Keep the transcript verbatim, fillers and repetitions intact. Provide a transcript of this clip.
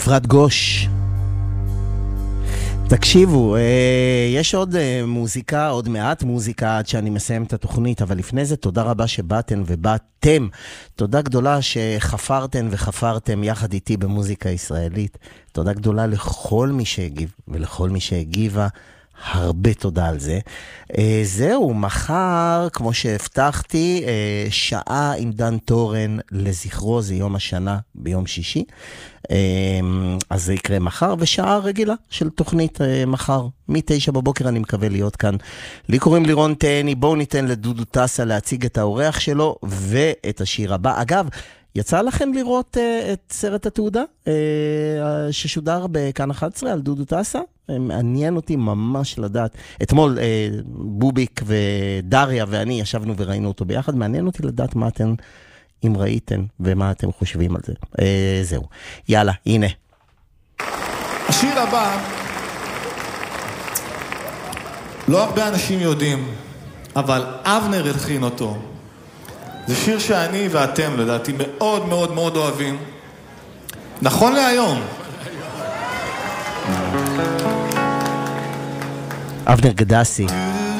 אפרת גוש. תקשיבו, יש עוד מוזיקה, עוד מעט מוזיקה עד שאני מסיים את התוכנית, אבל לפני זה תודה רבה שבאתן ובאתם. תודה גדולה שחפרתן וחפרתם יחד איתי במוזיקה ישראלית. תודה גדולה לכל מי שהגיב ולכל מי שהגיבה. הרבה תודה על זה. זהו, מחר, כמו שהבטחתי, שעה עם דן טורן לזכרו, זה יום השנה ביום שישי. אז זה יקרה מחר, ושעה רגילה של תוכנית מחר. מתשע בבוקר אני מקווה להיות כאן. לי קוראים לירון תהני, בואו ניתן לדודו טסה להציג את האורח שלו ואת השיר הבא. אגב, יצא לכם לראות uh, את סרט התעודה uh, ששודר בכאן אחת עשרה על דודו טסה? מעניין אותי ממש לדעת. אתמול uh, בוביק ודריה ואני ישבנו וראינו אותו ביחד. מעניין אותי לדעת מה אתם, אם ראיתם ומה אתם חושבים על זה. Uh, זהו. יאללה, הנה. השיר הבא, לא הרבה אנשים יודעים, אבל אבנר הלחין אותו. זה שיר שאני ואתם לדעתי מאוד מאוד מאוד אוהבים. נכון להיום. אבנר גדסי.